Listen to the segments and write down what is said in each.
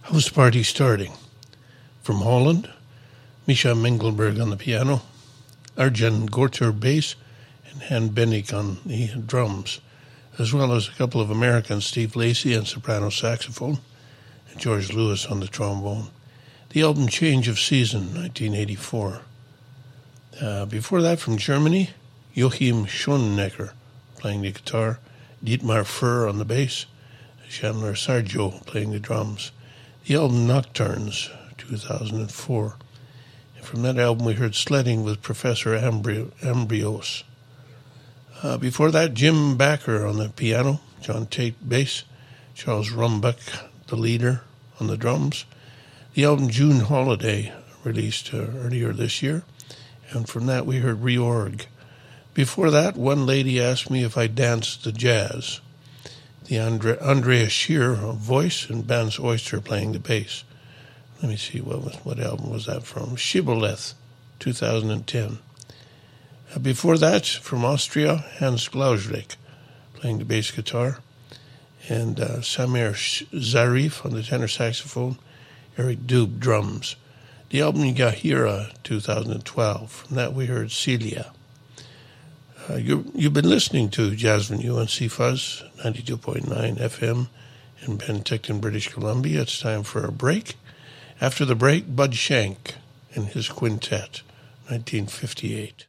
House Party Starting. From Holland, Misha Mengelberg on the piano, Arjen Gorter bass, and Han Bennick on the drums, as well as a couple of Americans, Steve Lacy on soprano saxophone, and George Lewis on the trombone. The album Change of Season, 1984. Before that, from Germany, Joachim Schonenecker playing the guitar, Dietmar Furr on the bass, Chandler Sargio playing the drums. The album Nocturnes, 2004. And from that album, we heard Sledding with Professor Ambrios. Before that, Jim Backer on the piano, John Tate bass, Charles Rumbuck, the leader, on the drums. The album June Holiday, released earlier this year. And from that, we heard Reorg. Before that, One Lady Asked Me If I Danced the Jazz. The Andrea Shear voice and Bans Oyster playing the bass. Let me see, what album was that from? Shibboleth, 2010. Before that, from Austria, Hans Glauslik playing the bass guitar, and Samir Zarif on the tenor saxophone, Eric Dube drums. The album Yahira, 2012. From that, we heard Celia. You've been listening to Jazz Venue on CFuzz 92.9 FM in Penticton, British Columbia. It's time for a break. After the break, Bud Shank and his quintet, 1958.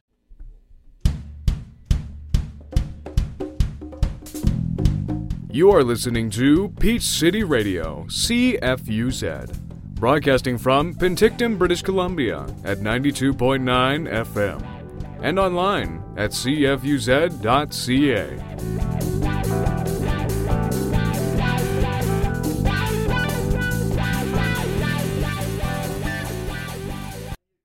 You are listening to Peach City Radio, CFUZ, broadcasting from Penticton, British Columbia at 92.9 FM and online at cfuz.ca.